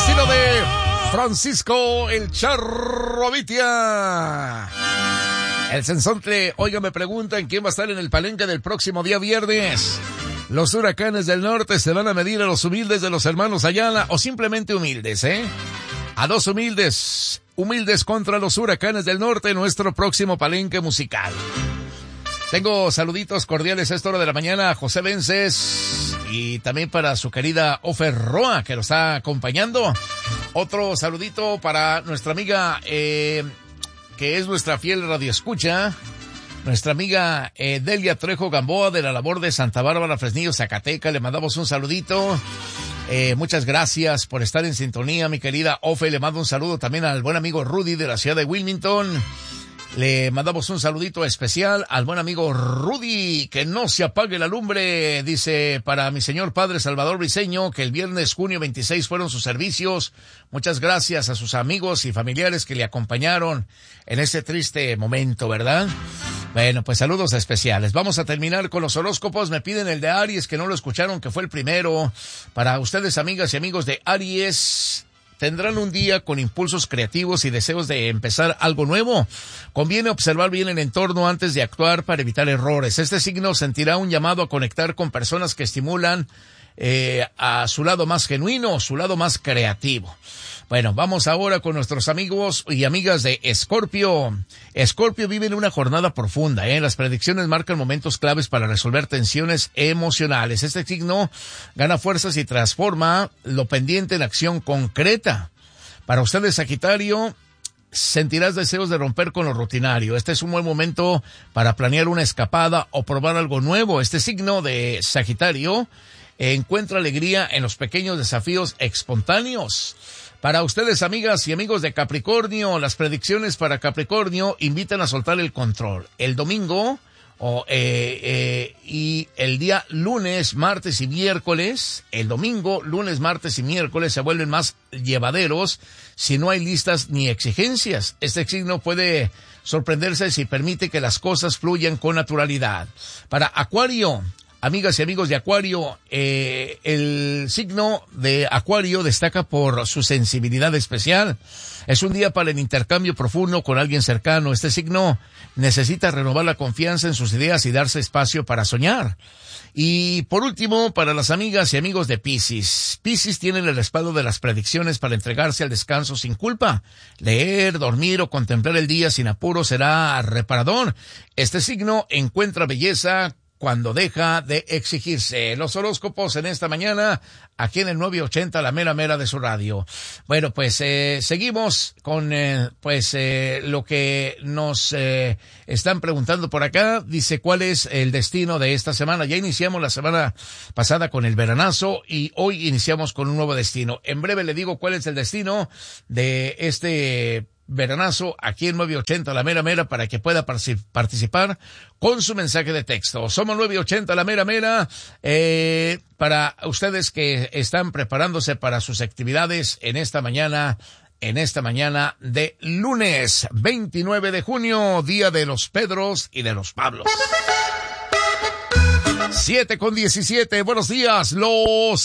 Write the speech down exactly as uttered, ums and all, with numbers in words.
destino de Francisco el Charro Vitia. El Sensontle, oiga, me preguntan quién va a estar en el palenque del próximo día viernes. Los Huracanes del Norte se van a medir a los humildes de los hermanos Ayala, o simplemente humildes, ¿eh? A dos humildes, humildes contra los Huracanes del Norte, nuestro próximo palenque musical. Tengo saluditos cordiales a esta hora de la mañana a José Vences y también para su querida Ofer Roa, que lo está acompañando. Otro saludito para nuestra amiga, eh, que es nuestra fiel radioescucha, nuestra amiga eh, Delia Trejo Gamboa de la labor de Santa Bárbara, Fresnillo, Zacatecas. Le mandamos un saludito. Eh, muchas gracias por estar en sintonía, mi querida Ofe. Le mando un saludo también al buen amigo Rudy de la ciudad de Wilmington. Le mandamos un saludito especial al buen amigo Rudy, que no se apague la lumbre, dice, para mi señor padre Salvador Briceño, que el viernes junio veintiséis fueron sus servicios. Muchas gracias a sus amigos y familiares que le acompañaron en ese triste momento, ¿verdad? Bueno, pues saludos especiales. Vamos a terminar con los horóscopos. Me piden el de Aries, que no lo escucharon, que fue el primero. Para ustedes, amigas y amigos de Aries, tendrán un día con impulsos creativos y deseos de empezar algo nuevo. Conviene observar bien el entorno antes de actuar para evitar errores. Este signo sentirá un llamado a conectar con personas que estimulan eh, a su lado más genuino, su lado más creativo. Bueno, vamos ahora con nuestros amigos y amigas de Escorpio. Escorpio vive en una jornada profunda, ¿eh? Las predicciones marcan momentos claves para resolver tensiones emocionales. Este signo gana fuerzas y transforma lo pendiente en acción concreta. Para ustedes, Sagitario, sentirás deseos de romper con lo rutinario. Este es un buen momento para planear una escapada o probar algo nuevo. Este signo de Sagitario encuentra alegría en los pequeños desafíos espontáneos. Para ustedes, amigas y amigos de Capricornio, las predicciones para Capricornio invitan a soltar el control. El domingo o, eh, eh, y el día lunes, martes y miércoles, el domingo, lunes, martes y miércoles se vuelven más llevaderos si no hay listas ni exigencias. Este signo puede sorprenderse si permite que las cosas fluyan con naturalidad. Para Acuario, amigas y amigos de Acuario, eh, el signo de Acuario destaca por su sensibilidad especial. Es un día para el intercambio profundo con alguien cercano. Este signo necesita renovar la confianza en sus ideas y darse espacio para soñar. Y por último, para las amigas y amigos de Piscis. Piscis tienen el respaldo de las predicciones para entregarse al descanso sin culpa. Leer, dormir o contemplar el día sin apuro será reparador. Este signo encuentra belleza cuando deja de exigirse. Los horóscopos en esta mañana, aquí en el nueve ochenta, la mera mera de su radio. Bueno, pues eh, seguimos con eh, pues eh, lo que nos eh, están preguntando por acá. Dice, ¿cuál es el destino de esta semana? Ya iniciamos la semana pasada con el veranazo y hoy iniciamos con un nuevo destino. En breve le digo cuál es el destino de este veranazo aquí en nueve ochenta, la mera mera, para que pueda participar con su mensaje de texto. Somos nueve ochenta, la mera mera, eh, para ustedes que están preparándose para sus actividades en esta mañana, en esta mañana de lunes veintinueve de junio, día de los Pedros y de los Pablos. siete con diecisiete, buenos días, los